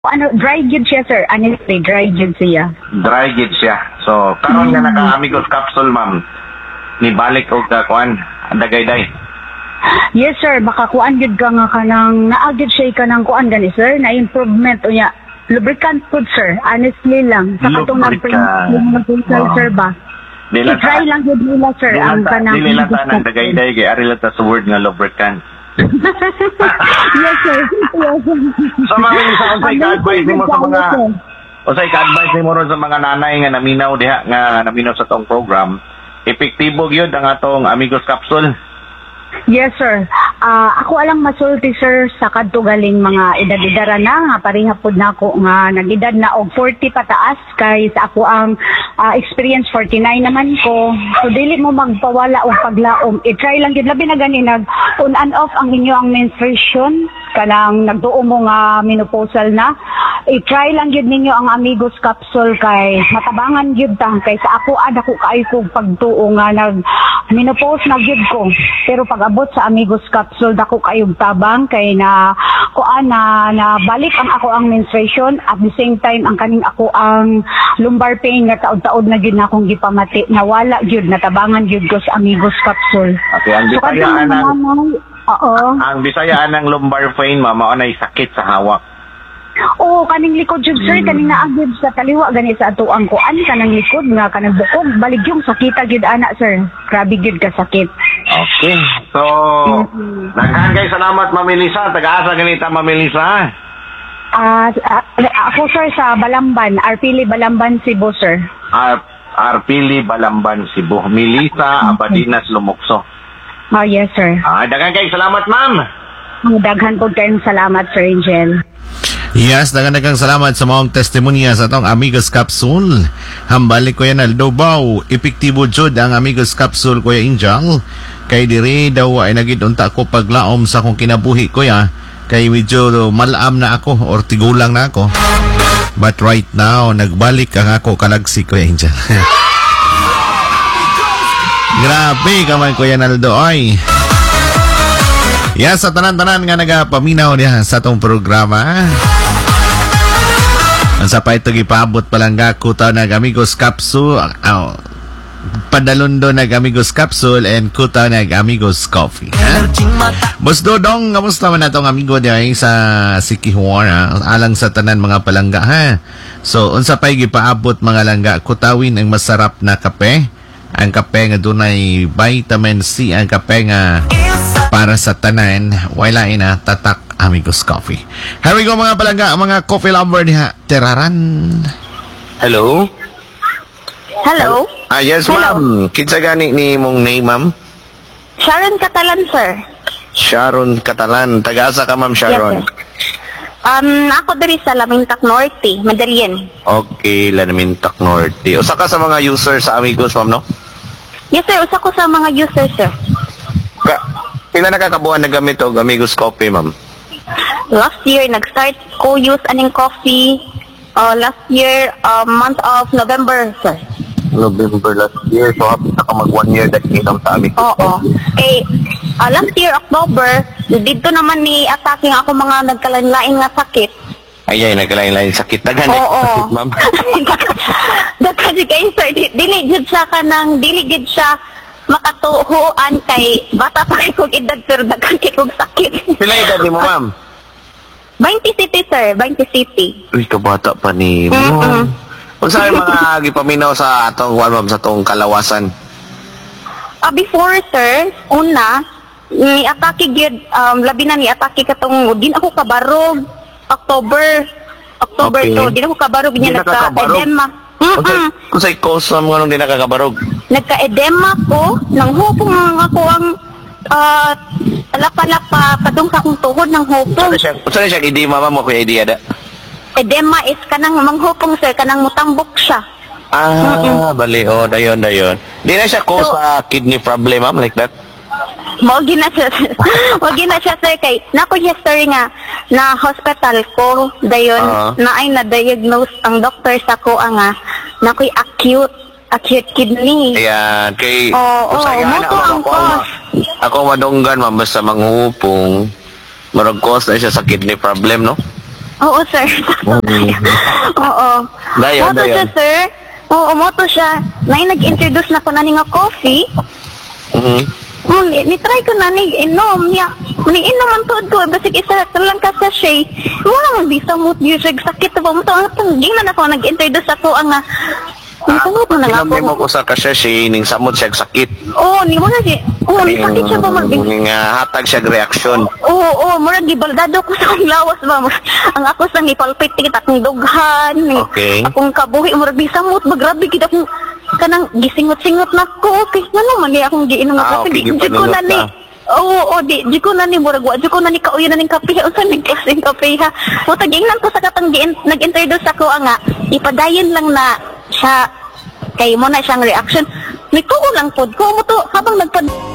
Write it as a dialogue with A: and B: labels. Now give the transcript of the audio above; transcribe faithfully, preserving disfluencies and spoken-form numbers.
A: Ano, dry gid siya, sir. Honestly, dry gid siya.
B: Dry gid siya. So, karon nga naka Amigos capsule, ma'am. Ni balik og ka kuan, dagay-day.
A: Yes, sir. Baka kuan gid ka nga kanang naagid siya ka ng kuan gani, sir. Na improvement unya. Lubricant food, sir. Honestly lang. Sa katong nag-print, sir ba? I-try lang gid nila, sir. Ang kanang
B: dili lang ta nang dagay-day kay ari lang ta sa word nga lubricant.
A: Yes, sir. Yes, sir.
B: So, mga isa kung sa'y ka-advise mo sa mga o sa'y ka-advise mo ron sa mga nanay nga naminaw diha, nga naminaw sa tong program, epektibo yun ang atong Amigos capsule.
A: Yes, sir. Uh, ako alang masulti, sir, sa kadto galing mga edad-edara na nga parihapod na ako nga nag-edad na og forty pataas kay sa ako ang uh, experience forty-nine naman ko. So dili mo magpawala og paglaom. I-try lang gid labi na gani nag on and off ang inyo ang menstruation kanang nagduo mo nga menopausal na. I-try lang gid ninyo ang Amigos capsule kay matabangan gid ta kay sa ako ad ako kay kog pagtuo nga nag menopause na gid ko. Pero pag abot sa Amigos capsule dako kayog tabang kay na kuan na, na balik ang ako ang menstruation at the same time ang kaning ako ang lumbar pain nga taod-taod na gyud na akong gipamati nawala gyud natabangan gyud ko sa Amigos capsule.
B: Okay, ang bisayaan
A: so,
B: ng
A: oo.
B: Ang bisayaan ng lumbar pain mama anay sakit sa hawak.
A: Oo, kaning likod jud sir, kaning naagid sa taliwa gani sa ato ang kuan kanang likod nga kanang bukog baligyong sakita gyud ana sir. Grabe gyud ka sakit.
B: Okay. So, mm-hmm. Naghan kay salamat Ma'am Melissa, taga-asa ganita Ma'am Melissa.
A: Ah, uh, ako sir sa Balamban, Arpili Balamban Cebu sir.
B: Ar Arpili Balamban Cebu. Melissa Abadinas Lumokso.
A: Oh, yes sir.
B: Ah, daghan kay salamat ma'am.
A: Daghan po kayong salamat Sir Angel.
C: Yes, dagang salamat sa mga testimonya sa atong Amigos capsule. Hambalik ko yan Aldo Bao. Epektibo jud ang Amigos capsule Kuya Angel. Kay diri daw ay nagidunta ko paglaom sa akong kinabuhi kuya. Kay medyo malam na ako or tigulang na ako. But right now, nagbalik ang ako kalagsi Kuya Angel. Grabe ka man Kuya Naldo ay. Yes, sa tanan-tanan nga nagapaminaw niya sa atong programa. Ang sa pa ito gipabot palang gako taw nag Amigos capsule. Oh, padalundo nag Amigos capsule and kuta nag Amigos coffee. Eh? Boss Dodong, kamusta man natong amigo diya sa Sikihuara alang sa tanan mga palangga ha. So, unsa pay gipaabot mga langga kutawin ang masarap na kape. Ang kape nga dunay vitamin C, ang kape nga para sa tanan, wala ina tatak Amigos Coffee. Here we go mga palangga, mga coffee lover niya. Teraran.
D: Hello?
E: Hello?
D: Ah, yes ma'am. Kinsa gani ni mong name ma'am?
E: Sharon Catalan, sir.
D: Sharon Catalan. Taga-asa ka ma'am Sharon?
E: Yes, sir. Um, ako diri sa Lamintac Norte, Madalien.
D: Okay, Lamintac Norte. Usa ka sa mga users sa Amigos ma'am, no?
E: Yes sir, usa ko sa mga users, sir.
D: Ka pila na kakabuan na gamit og Amigos Coffee ma'am?
E: Last year, nag-start ko use aning coffee. Uh, last year, uh, month of November, sir.
D: November last year. So, happy na ka mag one year that inom sa Amigos Coffee.
E: Oo. Eh, uh, last year, October, dito naman ni attacking ako mga nagkalain-lain nga sakit.
D: Ay, ay, nagkalain-lain sakit. Dagan
E: oo.
D: ma'am.
E: Dagan si kayo, sir. Dili gid siya ka ng, dili gid siya makatuhuan kay bata pa kay kong edad pero dagan kay kong sakit.
D: Pila edad mo ma'am?
E: twenty city, sir. twenty city.
D: Uy, kabata pa ni mo.
E: Mm-hmm.
D: Kung saan mga gipaminaw sa atong one ma'am, sa atong kalawasan?
E: Uh, before, sir, una, ni atake gyud um, labi na ni atake katong din ako kabarog October October
D: okay.
E: to din ako kabarog niya nagka-edema. Mm.
D: Kung sa'y cause mo nung di nakakabarog?
E: Nagka-edema ko nang hupong ako ang uh, lapa-lapa padung sa akong tuhod ng hupong.
D: Kung saan siya edema mo kuya idea da?
E: Edema is kanang manghupong sir kanang mutambok siya.
D: Ah, mm-mm. Bali oh dayon dayon. Di na siya cause sa so, kidney problem ma'am like that?
E: Wag na siya. Wag na siya sir kay nako history nga na hospital ko dayon uh-huh. na ay na diagnose ang doctor sa ko nga nakoy acute acute kidney.
D: Ayan kay
E: oh, oh, mo to ang cause.
D: Ako madunggan ma'am basta manghupong murag cause na siya sa kidney problem no?
E: Oo, sir. Oo.
D: Dayon,
E: Moto siya,
D: dayon.
E: sir. Oo, moto siya. Nay nag-introduce na ko na ni nga coffee.
D: Mhm.
E: Hmm, ni, ni try ko na ni inom niya. Ni inom man to do basig isa ka lang ka sachet. Wala man bisa mo music sakit ba mo to ang tangging na ako nag-introduce ako ang nga. Nitungod mo na nga
D: Inom mo
E: ako.
D: ko sa kasyashi, ning samot siya sakit.
E: Oo, ni mo na si. Oo, ni sakit siya ba mag
D: Ning ah, hatag siya reaksyon.
E: Oo, oo, murag gibaldado ko sa akong lawas ba. Ang ako sa ngipalpitit akong dughan. ni-
D: Okay.
E: Akong kabuhi murag bisa mo grabe gid akong kanang gisingot-singot na ko. Okay, ngano man ni akong giinom nga
D: Ah,
E: kasi
D: okay,
E: di di ko na
D: gipaningot
E: ni.
D: na.
E: Oo, oo, di, di ko na ni murag wa di ko na ni kauyan na ning kape unsa ning klaseng kape ha. Mo tagingnan ko sa katang gi- nag-introduce ako ang nga ipadayon lang na siya kay mo na siyang reaction. May tuo lang pod ko mo to habang nagpad